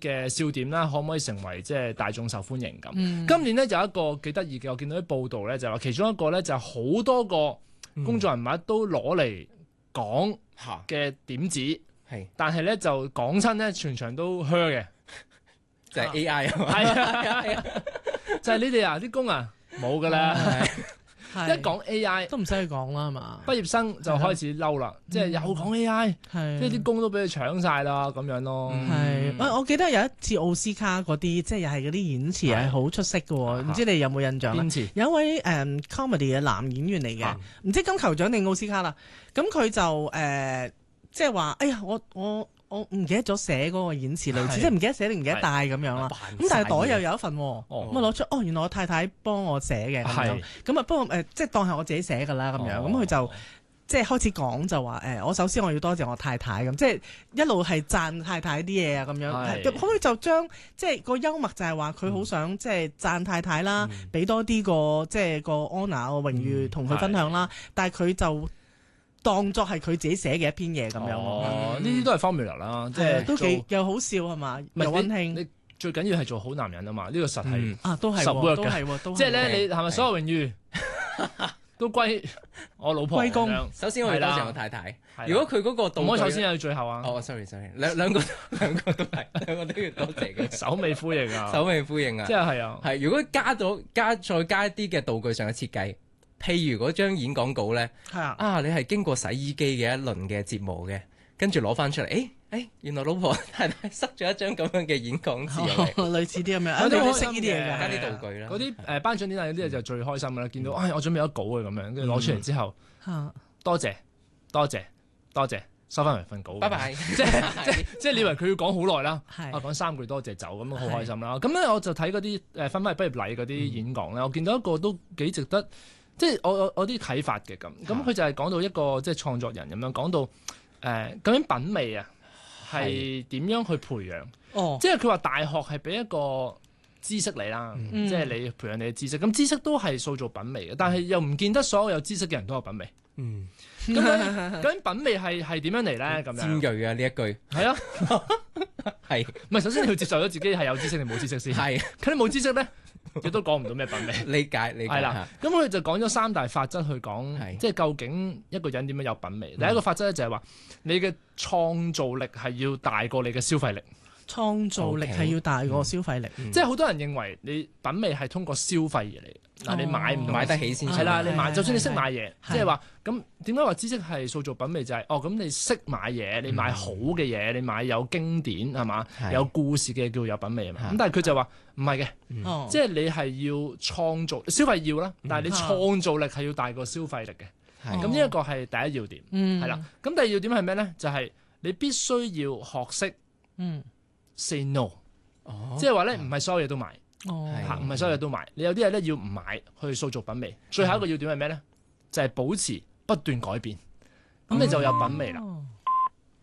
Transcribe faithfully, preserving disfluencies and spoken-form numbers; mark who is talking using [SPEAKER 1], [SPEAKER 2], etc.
[SPEAKER 1] 嘅笑點啦，可唔可以成為即係大眾受歡迎咁？
[SPEAKER 2] 嗯、
[SPEAKER 1] 今年咧有一個幾得意嘅，我見到啲報道咧就話其中一個咧就好多個公眾人物都攞嚟講嘅點子，係、嗯，但係咧就講親咧全場都噓嘅，
[SPEAKER 3] 就係 A I 啊嘛，
[SPEAKER 1] 係啊係啊，就係你哋啊啲工啊冇㗎啦。一講 A I
[SPEAKER 2] 都唔使去講啦，係嘛？
[SPEAKER 1] 畢業生就開始嬲啦，即係又講 A I，即係啲工都俾佢搶晒啦，咁樣咯。
[SPEAKER 2] 係，我我記得有一次奧斯卡嗰啲，即係又係嗰啲演詞係好出色嘅喎，唔知你有冇印象咧？有一位誒 comedy 嘅男演員嚟嘅，唔知金球獎定奧斯卡啦。咁佢就誒即係話：哎呀，我我。我唔記得咗寫嗰個演詞類似，即係唔記得寫定唔記得帶咁樣啦。咁但係袋又有一份，咁啊攞出，哦原來我太太幫我寫嘅咁樣。咁啊不過誒，即係當係我自己寫㗎啦咁樣。咁佢就即係開始講就話誒，我首先我要多謝我太太咁，即係一路係讚太太啲嘢啊咁樣。咁可唔可以就將即係個幽默就係話佢好想即係讚太太啦，俾多啲個即係個 honour 個榮譽同佢分享啦。但係佢就當作係佢自己寫嘅一篇嘢咁樣。
[SPEAKER 1] 哦，呢啲都係 formula 啦，即係
[SPEAKER 2] 都幾又好笑係嘛，又溫馨。
[SPEAKER 1] 你最緊要係做好男人啊嘛，呢個實係
[SPEAKER 2] 啊，都係
[SPEAKER 1] 實 work
[SPEAKER 2] 嘅。
[SPEAKER 1] 即係咧，你係咪所有榮譽都歸我老婆？
[SPEAKER 2] 歸功。
[SPEAKER 3] 首先我要多謝我太太。如果佢嗰個道具，
[SPEAKER 1] 唔可以首先有最後啊。
[SPEAKER 3] 哦，sorry sorry，兩兩個兩個都係，兩個都要多謝嘅。
[SPEAKER 1] 首尾呼應啊！
[SPEAKER 3] 首尾呼應啊！
[SPEAKER 1] 即係係啊。
[SPEAKER 3] 係如果加咗加再加一啲嘅道具上嘅設計。譬如嗰張演講稿咧，啊，啊，你係經過洗衣機嘅一輪嘅折磨嘅，跟住攞翻出嚟，誒、欸、誒、欸，原來老婆太太塞咗一張咁樣嘅演講詞嚟，
[SPEAKER 2] 哦，類似啲咁樣，你都識呢啲嘢㗎，
[SPEAKER 3] 加啲道具啦。
[SPEAKER 1] 嗰啲誒頒獎典禮嗰啲就最開心㗎啦，見到，唉、哎，我準備咗稿嘅咁樣，跟住攞出嚟之後，嗯、多謝多謝多謝，收翻埋份稿，
[SPEAKER 3] 拜拜。
[SPEAKER 1] 即係即係即係你以為佢要講好耐啦，啊講三句多謝走咁好開心啦。咁咧我就睇嗰啲誒分翻嚟畢業禮嗰啲演講咧，我見到一個都幾值得。即係我我我啲啟發嘅咁，咁佢就係講到一個即係創作人咁樣講到誒、呃、究竟品味啊係點樣去培養？哦，即係佢話大學係俾一個知識你啦，嗯、即係你培養你嘅知識。咁知識都係塑造品味嘅，但係又唔見得所有有知識嘅人都有品味。嗯，咁究竟品味係係點樣嚟咧？咁樣
[SPEAKER 3] 尖鋭啊呢一句
[SPEAKER 1] 係啊，
[SPEAKER 3] 係
[SPEAKER 1] 唔係首先你要接受咗自己係有知識定冇知識先？係，咁你冇知識咧？亦都講唔到咩品味，
[SPEAKER 3] 理解理解係啦。
[SPEAKER 1] 咁佢就講咗三大法則去講，即係究竟一個人點樣有品味。第一個法則咧就係話，你嘅創造力係要大過你嘅消費力。
[SPEAKER 2] 創造力係要大過消費力，
[SPEAKER 1] 即係好多人認為你品味係通過消費而嚟。嗱，你買唔
[SPEAKER 3] 買得起先
[SPEAKER 1] 係啦，你買就算你識買嘢，即係話咁點解話知識係塑造品味就係哦咁你識買嘢，你買好嘅嘢，你買有經典係嘛，有故事嘅叫有品味啊嘛。咁但係佢就話唔係嘅，即係你係要創造消費要啦，但係你創造力係要大過消費力嘅。咁呢一個係第一要點，係啦。咁第二要點係咩咧？就係你必須要學識say no，即係話咧唔係所有嘢都買。哦，唔係所有嘢都買，你有啲嘢咧要唔買去塑造品味。最後一個要點係咩咧？就係、是、保持不斷改變，咁、哦、你就有品味啦。